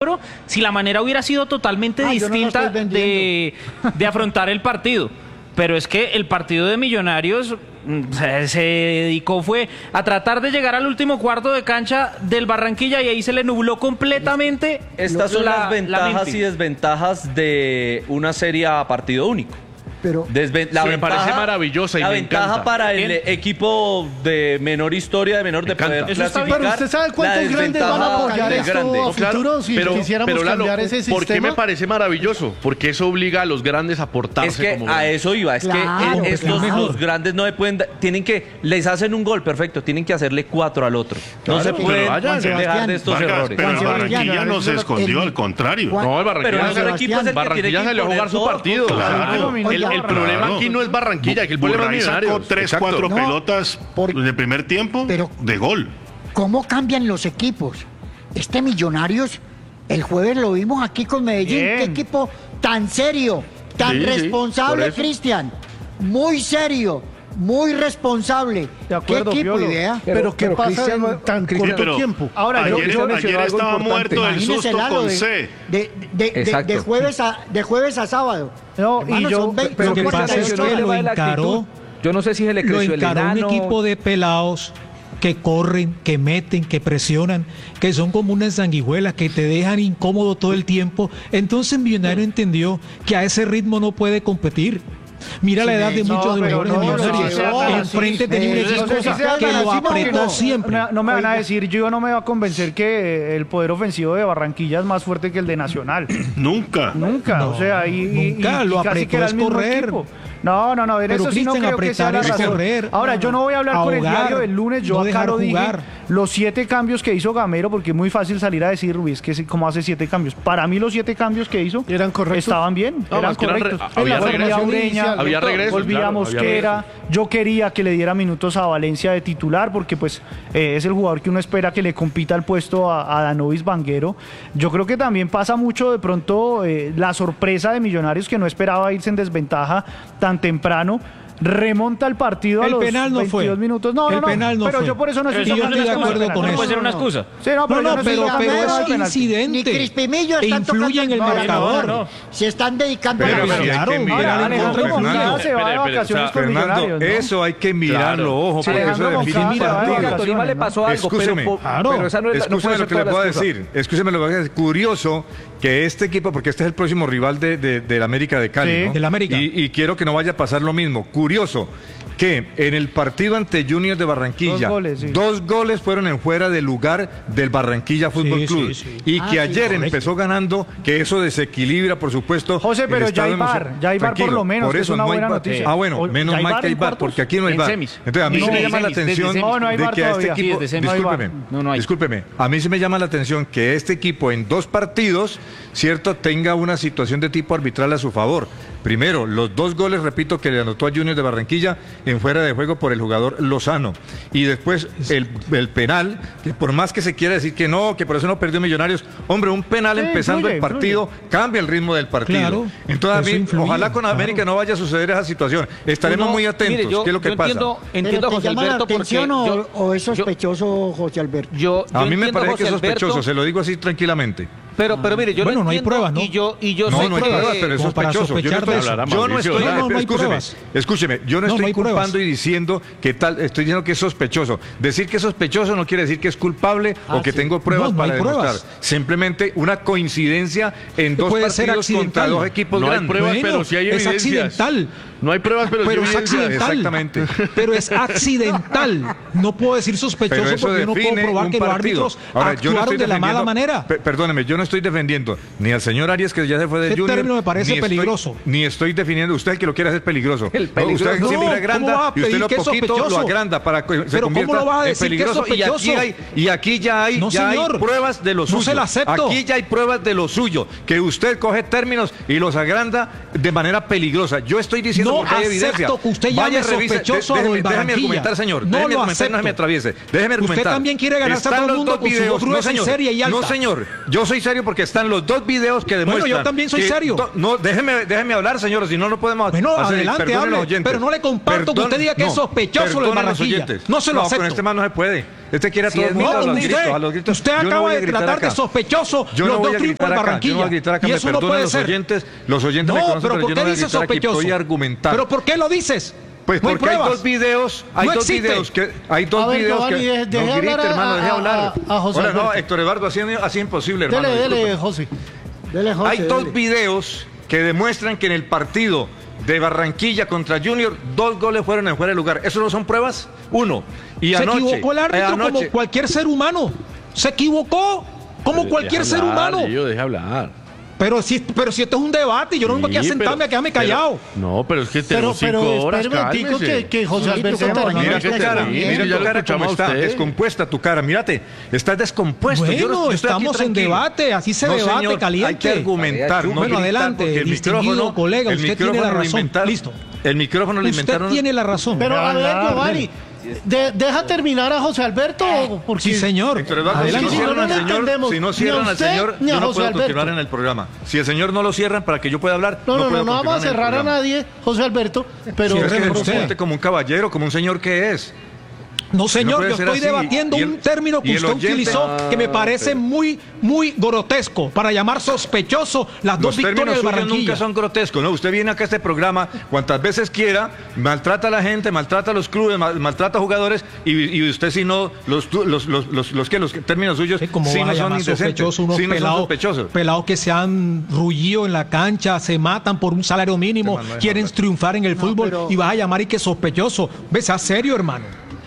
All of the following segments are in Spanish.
celebro si la manera hubiera sido totalmente distinta de afrontar el partido. Pero es que el partido de Millonarios se dedicó fue a tratar de llegar al último cuarto de cancha del Barranquilla y ahí se le nubló completamente. Estas son las ventajas y desventajas de una serie a partido único. Pero me parece maravillosa y la me ventaja encanta. para el equipo de menor historia, de menor de poder clasificar. Pero usted sabe cuántos grandes van a apoyar esto a futuro si quisiéramos cambiar ese sistema. ¿Por qué me parece maravilloso? Porque eso obliga a los grandes a portarse. Es que como a grandes. eso iba, es Claro, que estos claro. los grandes no le pueden, tienen que, les hacen un gol, perfecto, tienen que hacerle 4 al otro. No Claro, se pero pueden vayan, dejar de estos Vargas, errores. pero el Juan Barranquilla Sebastián, no se escondió, el- al contrario. No, el Pero Barranquilla, ese equipo es el que Barranquilla tiene que salió a jugar imponer su todo. partido. Claro. El problema Claro. aquí no es Barranquilla, que el problema es Burray sacó Millonarios. 3, Exacto. 4 No, pelotas en el primer tiempo pero- de gol. ¿Cómo cambian los equipos? Este Millonarios, el jueves lo vimos aquí con Medellín. Bien. Qué equipo tan serio, tan Sí, sí, por responsable, eso. Cristian. Muy serio, muy responsable. De acuerdo, ¿Qué equipo, Piolo. idea? Pero ¿qué pasa en tan Sí, corto pero tiempo? Ahora, ayer, Cristian mencionó ayer algo estaba importante. muerto del Imagínese, susto Lalo, con de, C. de jueves a sábado. No, y Hermano, yo- son veinte- pero Lo que son pasa es 48 que horas. lo encaró, Yo no sé si se le lo creció el encaró un enano. equipo de pelados que corren, que meten, que presionan, que son como unas sanguijuelas que te dejan incómodo todo el tiempo. Entonces Millonario entendió que a ese ritmo no puede competir. Mira la edad de No, muchos de los pero jugadores no, Millonarios. no, no, Enfrente tenía un no, equipo no, no, no, que no, lo no, apretó no, siempre. No me van a decir, yo no me va a convencer que el poder ofensivo de Barranquilla es más fuerte que el de Nacional. Nunca. Nunca, No, o sea, nunca, lo casi apretó que era es el mismo correr. equipo. No, en Pero, eso sí no Cristian, creo que sea la apretar es razón. correr. Ahora, yo no voy a hablar con el Ahogar, diario del lunes, yo no acá dejar lo dije, jugar. los 7 cambios que hizo Gamero, porque es muy fácil salir a decir, Ruiz, que como hace 7 cambios. Para mí los 7 cambios que hizo ¿Eran correctos? estaban bien, No, eran más que eran correctos. había Volvía regreso Ureña, inicial, había regreso, volvía claro, Mosquera. había Yo quería que le diera minutos a Valencia de titular, porque pues es el jugador que uno espera que le compita el puesto a Danovis Vanguero. Yo creo que también pasa mucho de pronto la sorpresa de Millonarios, que no esperaba irse en desventaja tan temprano. Remonta el partido a El los penal no 22 fue. minutos. No, El penal no pero fue. yo por eso no estoy Y yo sacando estoy de excusa. acuerdo con No eso. puede ser una excusa. Sí, no, pero yo no estoy pero sacando es el penalti. incidente. Ni Crispimillo están Influye en el tocando- marcador. no. Se están dedicando Pero a la si hay que Claro, mirar, Ahora, Alejandro Fernando, Moncada se va de espere, vacaciones con Fernando, Millonarios, ¿no? eso hay que mirarlo, Claro. ojo, porque eso Alejandro define un Moncada se va de partido. vacaciones. A Tolima le pasó algo, Escúcheme. pero esa no es la, no puede Escúcheme ser lo que le toda puedo la excusa. decir. Escúcheme lo que voy a decir. Curioso que este equipo, porque este es el próximo rival del América de Cali, Sí. ¿no? Del América. Y quiero que no vaya a pasar lo mismo. Curioso que en el partido ante Junior de Barranquilla, 2 goles, sí. 2 goles fueron en fuera de lugar del Barranquilla Fútbol Sí, Club. sí, sí. Y Ah, que sí, ayer correcto. empezó ganando, que eso desequilibra, por supuesto. José, el pero ya estado hay VAR, emocional. ya hay VAR por Tranquilo, lo menos, por que es eso una no hay buena VAR. noticia. Ah, bueno, O- menos ¿ya hay mal VAR que hay en VAR, cuartos? porque aquí no hay En VAR. semis. Entonces, a mí No, sí me desde llama la semis, desde atención semis. No, no hay de VAR que a este todavía. Sí, equipo, desde semis no hay VAR. discúlpeme, No hay. discúlpeme, a mí sí me llama la atención que este equipo en 2 partidos, cierto, tenga una situación de tipo arbitral a su favor. Primero, los 2 goles, repito, que le anotó a Junior de Barranquilla en fuera de juego por el jugador Lozano. Y después el penal, que por más que se quiera decir que no, que por eso no perdió Millonarios, hombre, un penal Sí, empezando influye, el partido cambia el ritmo del partido. Claro, Entonces, a eso mí, influye, ojalá con América claro. no vaya a suceder esa situación. Estaremos Uno, muy atentos. mire, yo- ¿Qué es lo que yo pasa? entiendo ¿Pero a te José llama la Alberto porque atención yo- o es yo- sospechoso, José Alberto? yo A mí me entiendo parece que es José Alberto, sospechoso, se lo digo así tranquilamente. pero mire, yo Bueno, lo no hay entiendo pruebas, ¿no? y yo No, sé no hay que- pruebas, pero es como para sospechoso. Yo no sospechar de estoy, eso. yo no estoy, No, no hay escúcheme, pruebas. escúcheme, yo no No, estoy no hay pruebas. culpando y diciendo que tal, estoy diciendo que es sospechoso. Decir que es sospechoso no quiere decir que es culpable o que sí. tengo pruebas No, no para hay demostrar. pruebas. Simplemente una coincidencia en 2 Puede ser partidos contra accidental. 2 equipos No hay grandes. pruebas, Bueno, pero sí hay es evidencias. accidental. No hay pruebas, pero, Pero sí es hay evidencias. accidental. Exactamente. Pero es accidental. No puedo decir sospechoso Pero eso porque yo no puedo define probar un que los partido. árbitros Ahora, yo no actuaron estoy de la mala defendiendo- manera. Perdóneme, yo no estoy defendiendo ni al señor Arias, que ya se fue de Ese Junior. término me parece ni estoy- peligroso. Ni estoy definiendo, usted el que lo quiere hacer peligroso. El peligroso. Usted siempre No, le ¿cómo va agranda a y usted pedir lo que es poquito lo sospechoso? agranda para que se Pero ¿cómo convierta lo va a en decir que es peligroso. sospechoso? Y aquí ya hay, No, ya hay señor. pruebas de lo No suyo. se la acepto. Aquí ya hay pruebas de lo suyo. Que usted coge términos y los agranda de manera peligrosa. Yo estoy diciendo No porque hay evidencia. acepto que usted llame sospechoso a lo del déjeme Barranquilla. argumentar, señor. No déjeme lo argumentar, no acepto. me atraviese. Déjeme Usted argumentar. también quiere ganarse a Están todo el los mundo dos con su videos. voz gruesa y señor. seria y alta. No, señor. Yo soy serio serio porque están los dos videos que demuestran. Bueno, yo también soy serio. No, déjeme hablar, señores, si no, no podemos. Bueno, adelante, hable, pero no le comparto que usted diga que es sospechoso lo de Barranquilla. No se lo acepto. Con este man no se puede. Este quiere a todo el mundo a los gritos. Usted acaba de tratar de sospechoso los dos triunfos de Barranquilla. Yo no voy a gritar acá, y me eso no perdonan puede los oyentes me conocen, pero ¿por qué dices sospechoso? Voy a argumentar. ¿Pero por qué lo dices? Pues ¿No porque hay dos videos, hay dos videos que no grite, hermano, deje hablar. Ahora no, Héctor Eduardo, así imposible, hermano. Dele, José. Hay dos videos que demuestran que en el partido de Barranquilla contra Junior, 2 goles fueron en fuera de lugar. ¿Eso no son pruebas? Uno. Y se anoche, equivocó el árbitro como cualquier ser humano. Se equivocó como cualquier ser humano. Deje hablar. Pero si esto es un debate, yo no vengo aquí a sentarme a quedarme callado. No, pero es que tenemos 5 horas, que José Alberto mira tu cara, mira tu cara como está, descompuesta tu cara, mírate, estás descompuesto. Bueno, estamos en debate, así se debate, señor, caliente. hay que argumentar, no bueno, adelante, distinguido colega, usted tiene la razón. Listo. El micrófono lo inventaron. Usted tiene la razón. Pero a ver, Giovanni, deja terminar a José Alberto. Porque... Sí, señor. Héctor Eduardo, si no cierran al señor, yo no puedo continuar en el programa. Si el señor no lo cierran para que yo pueda hablar, no vamos a cerrar a nadie, José Alberto. Pero es que usted como un caballero, como un señor que es. No, señor, yo estoy debatiendo un término que usted utilizó que me parece muy grotesco para llamar sospechoso las dos victorias de Barranquilla. Nunca son grotescos, ¿no? Usted viene acá a este programa cuantas veces quiera, maltrata a la gente, maltrata a los clubes, maltrata a jugadores y usted si no, los términos suyos si no son indecentes, unos si no son sospechosos. Pelados que se han rullido en la cancha, se matan por un salario mínimo, quieren triunfar en el fútbol y vas a llamar y que sospechoso. Ve, sea serio, hermano.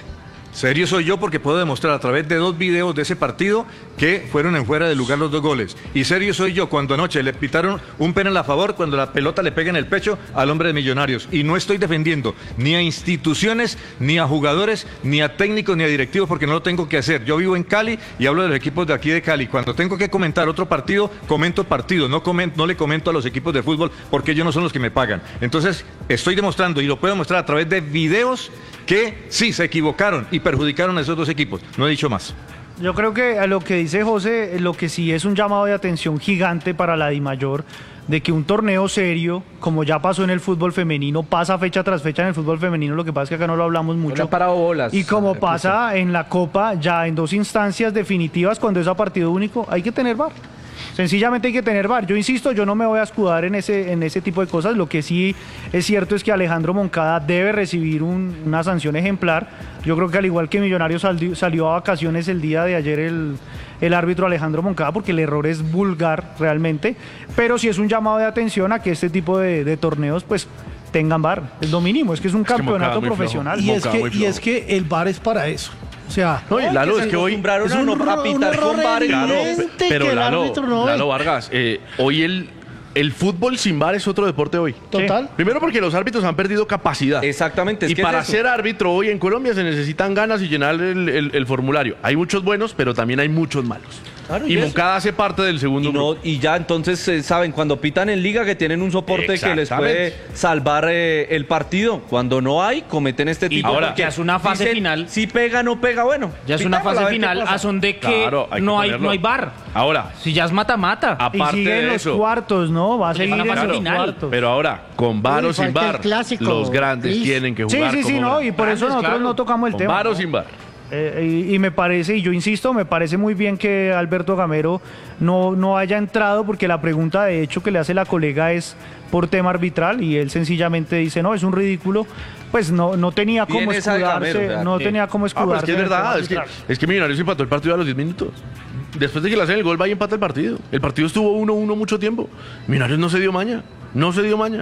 Serio soy yo porque puedo demostrar a través de 2 videos de ese partido que fueron en fuera de lugar los 2 goles. Y serio soy yo cuando anoche le pitaron un penal a favor cuando la pelota le pega en el pecho al hombre de Millonarios. Y no estoy defendiendo ni a instituciones, ni a jugadores, ni a técnicos, ni a directivos porque no lo tengo que hacer. Yo vivo en Cali y hablo de los equipos de aquí de Cali. Cuando tengo que comentar otro partido, comento partido. No le comento a los equipos de fútbol porque ellos no son los que me pagan. Entonces estoy demostrando y lo puedo mostrar a través de videos que sí se equivocaron y perjudicaron a esos 2 equipos. No he dicho más. Yo creo que a lo que dice José, lo que sí es un llamado de atención gigante para la DIMAYOR, de que un torneo serio, como ya pasó en el fútbol femenino, pasa fecha tras fecha en el fútbol femenino, lo que pasa es que acá no lo hablamos mucho. Parado bolas. Y como pasa en la Copa, ya en 2 instancias definitivas, cuando es a partido único, hay que tener VAR. Sencillamente hay que tener VAR. Yo insisto, yo no me voy a escudar en ese tipo de cosas. Lo que sí es cierto es que Alejandro Moncada debe recibir una sanción ejemplar. Yo creo que al igual que Millonarios salió a vacaciones el día de ayer el árbitro Alejandro Moncada, porque el error es vulgar realmente, pero sí es un llamado de atención a que este tipo de torneos pues tengan VAR. Es lo mínimo, es que es un campeonato profesional. Y es que el VAR es para eso. O sea, no, y Lalo, es que hoy es un error evidente pero que el Lalo, árbitro no Lalo Vargas, hoy el fútbol sin VAR es otro deporte hoy. Total. Primero porque los árbitros han perdido capacidad. Exactamente. Y para ser árbitro hoy en Colombia se necesitan ganas y llenar el formulario. Hay muchos buenos, pero también hay muchos malos. Claro, y Moncada hace parte del segundo grupo. Y ya entonces saben, cuando pitan en liga que tienen un soporte que les puede salvar el partido. Cuando no hay, cometen este tipo. Y ahora, que es una fase final. Si pega, no pega, bueno. Ya es una fase final a son de que no hay VAR. Ahora. Si ya es mata-mata. Aparte y siguen los cuartos, ¿no? Va a seguir en los cuartos. Pero ahora, con VAR o sin VAR, los grandes tienen que jugar. Sí, no, y por eso nosotros no tocamos el tema. ¿Con VAR o sin VAR? Y me parece, y yo insisto, me parece muy bien que Alberto Gamero no haya entrado, porque la pregunta de hecho que le hace la colega es por tema arbitral y él sencillamente dice, no, es un ridículo, pues no tenía cómo escudarse, tenía cómo escudarse. Es que es verdad, es que Millonarios empató el partido a los 10 minutos. Después de que le hacen el gol, va y empata el partido. El partido estuvo 1-1 mucho tiempo. Millonarios no se dio maña. No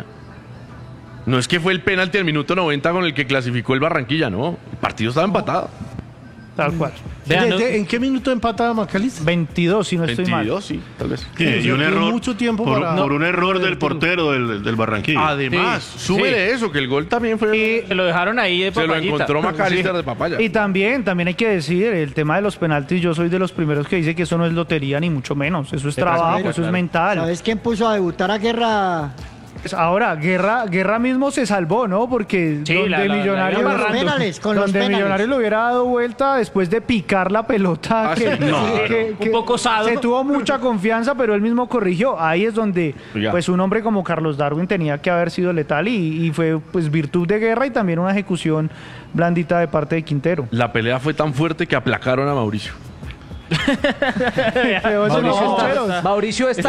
es que fue el penalti al minuto 90 con el que clasificó el Barranquilla, no. El partido estaba empatado. Tal cual. ¿En qué minuto empata Macalister? 22, si no estoy mal. 22, sí, tal vez. Y un error mucho tiempo por un error del portero del Barranquilla. Además, súbele eso, que el gol también fue... Y se lo dejaron ahí de papayita. Se lo encontró Macalister de papaya. Y también hay que decir, el tema de los penaltis, yo soy de los primeros que dice que eso no es lotería, ni mucho menos. Eso es trabajo, eso es mental. ¿Sabes quién puso a debutar a Guerra Ahora, Guerra mismo se salvó, ¿no? Porque Sí, donde Millonarios, Con los penales, con los donde penales. Millonarios le hubiera dado vuelta después de picar la pelota, Ah, sí, un poco osado. se tuvo mucha confianza, pero él mismo corrigió. Ahí es donde Ya. pues un hombre como Carlos Darwin tenía que haber sido letal y fue pues virtud de Guerra y también una ejecución blandita de parte de Quintero. La pelea fue tan fuerte que aplacaron a Mauricio. Pero eso no, Mauricio está